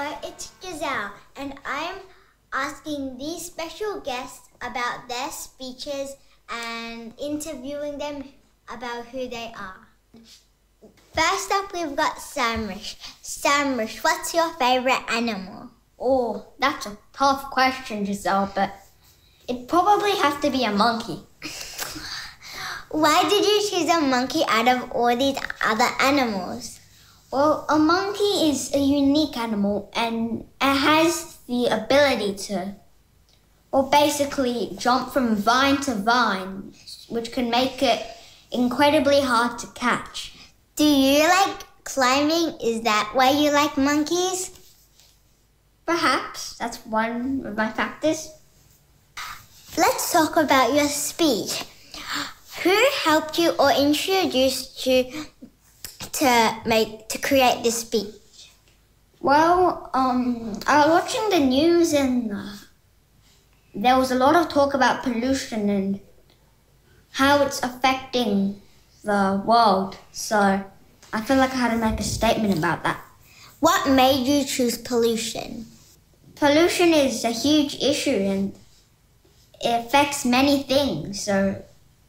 Hello, it's Giselle, and I'm asking these special guests about their speeches and interviewing them about who they are. First up, we've got Samrish. Samrish, what's your favourite animal? Oh, that's a tough question, Giselle, but it'd probably have to be a monkey. Why did you choose a monkey out of all these other animals? Well, a monkey is a unique animal and it has the ability to, basically jump from vine to vine, which can make it incredibly hard to catch. Do you like climbing? Is that why you like monkeys? Perhaps. That's one of my factors. Let's talk about your speech. Who helped you or introduced you to create this speech? Well, I was watching the news and there was a lot of talk about pollution and how it's affecting the world. So I feel like I had to make a statement about that. What made you choose pollution? Pollution is a huge issue and it affects many things. So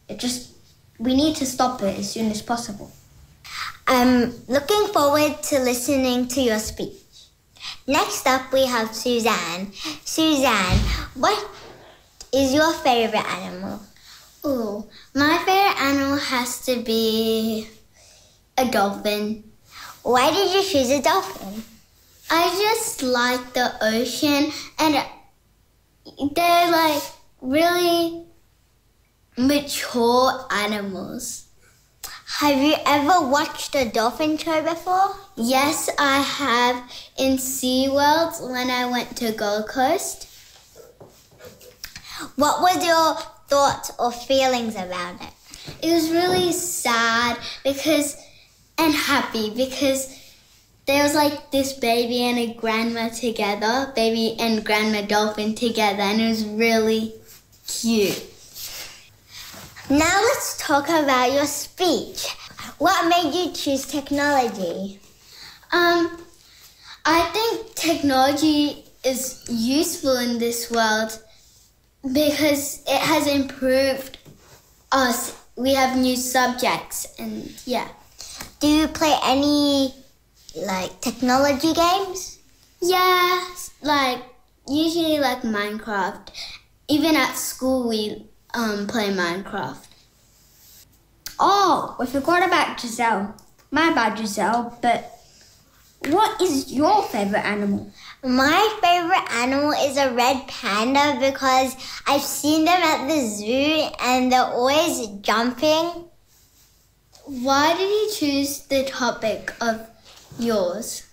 we need to stop it as soon as possible. I'm looking forward to listening to your speech. Next up, we have Suzanne. Suzanne, what is your favourite animal? Oh, my favourite animal has to be a dolphin. Why did you choose a dolphin? I just like the ocean and they're like really mature animals. Have you ever watched a dolphin show before? Yes, I have in SeaWorld when I went to Gold Coast. What was your thoughts or feelings about it? It was really sad and happy because there was like this baby and a grandma together, baby and grandma dolphin together, and it was really cute. Now let's talk about your speech. What made you choose technology? I think technology is useful in this world because it has improved us. We have new subjects and yeah. Do you play any technology games? Yeah, usually Minecraft. Even at school we play Minecraft. Oh, we forgot about Giselle. My bad, Giselle, but what is your favourite animal? My favourite animal is a red panda because I've seen them at the zoo and they're always jumping. Why did you choose the topic of yours?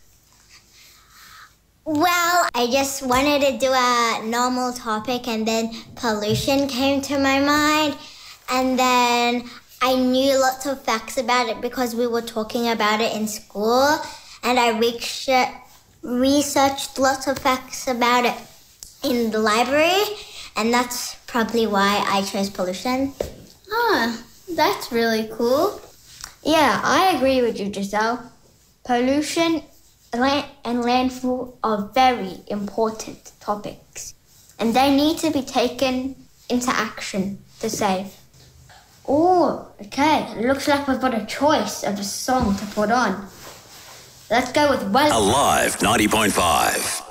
Well, I just wanted to do a normal topic and then pollution came to my mind. And then I knew lots of facts about it because we were talking about it in school. And I researched lots of facts about it in the library. And that's probably why I chose pollution. Ah, that's really cool. Yeah, I agree with you, Giselle. Pollution and landfill are very important topics, and they need to be taken into action to save. Oh, okay. It looks like we've got a choice of a song to put on. Let's go with Alive 90.5.